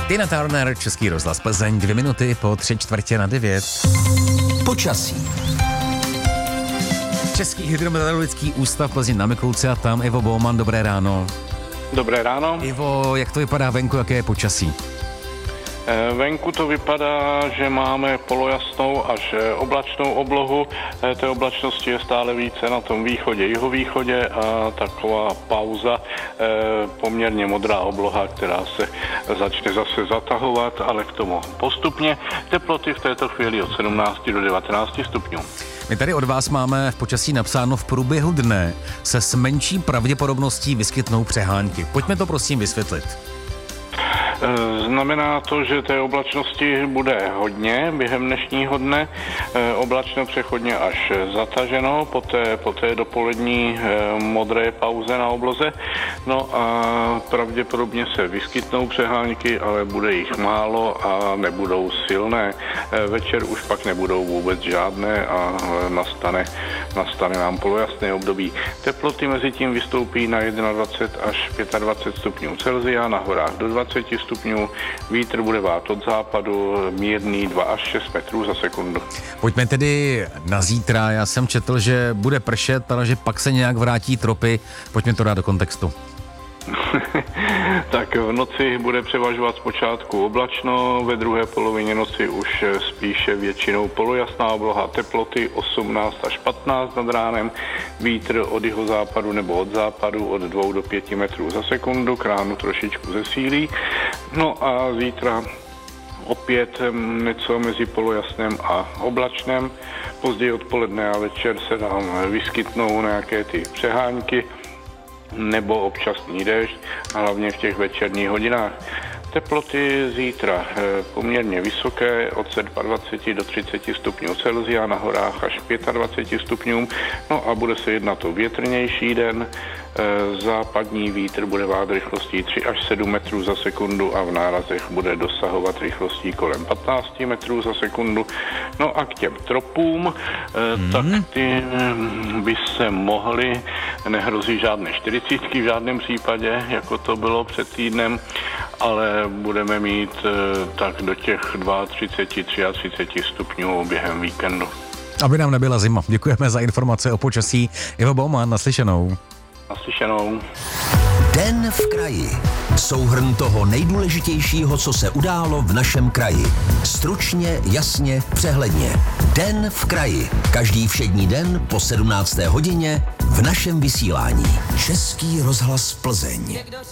Tina Turner, Český rozhlas Plzeň, 2 minuty po 8:45. Počasí. Český hydrometeorologický ústav Plzeň na Mikulce a tam Ivo Bauman, dobré ráno. Dobré ráno. Ivo, jak to vypadá venku, jaké je počasí? Venku to vypadá, že máme polojasnou až oblačnou oblohu. Té oblačnosti je stále více na tom východě, jihovýchodě a taková pauza, poměrně modrá obloha, která se začne zase zatahovat, ale k tomu postupně. Teploty v této chvíli od 17 do 19 stupňů. My tady od vás máme v počasí napsáno: v průběhu dne se s menší pravděpodobností vyskytnou přehánky. Pojďme to prosím vysvětlit. Znamená to, že té oblačnosti bude hodně během dnešního dne, oblačno přechodně až zataženo po té dopolední modré pauze na obloze. No a pravděpodobně se vyskytnou přehánky, ale bude jich málo a nebudou silné. Večer už pak nebudou vůbec žádné a nastane nám polojasné období. Teploty mezi tím vystoupí na 21 až 25 stupňů Celsia, na horách do 20 stupňů, vítr bude vát od západu, mírný 2 až 6 metrů za sekundu. Pojďme tedy na zítra. Já jsem četl, že bude pršet, ale že pak se nějak vrátí tropy. Pojďme to dát do kontextu. Tak v noci bude převažovat zpočátku oblačno, ve druhé polovině noci už spíše většinou polojasná obloha, teploty 18 až 15 nad ránem, vítr od jihozápadu nebo od západu od 2 do 5 metrů za sekundu, k ránu trošičku zesílí. No a zítra opět něco mezi polojasném a oblačném. Později odpoledne a večer se nám vyskytnou nějaké ty přehánky nebo občasný déšť, hlavně v těch večerních hodinách. Teploty zítra poměrně vysoké, od 27 do 30 stupňů Celsia, na horách až 25 stupňů. No a bude se jednat o větrnější den. Západní vítr bude vát rychlostí 3 až 7 metrů za sekundu a v nárazech bude dosahovat rychlostí kolem 15 metrů za sekundu. No a k těm tropům, tak ty by se mohly, nehrozí žádné 40 v žádném případě, jako to bylo před týdnem, ale budeme mít tak do těch 32, 33 stupňů během víkendu. Aby nám nebyla zima. Děkujeme za informace o počasí. Ivo Bauman, naslyšenou. Naslyšenou. Den v kraji. Souhrn toho nejdůležitějšího, co se událo v našem kraji. Stručně, jasně, přehledně. Den v kraji. Každý všední den po 17. hodině v našem vysílání. Český rozhlas Plzeň.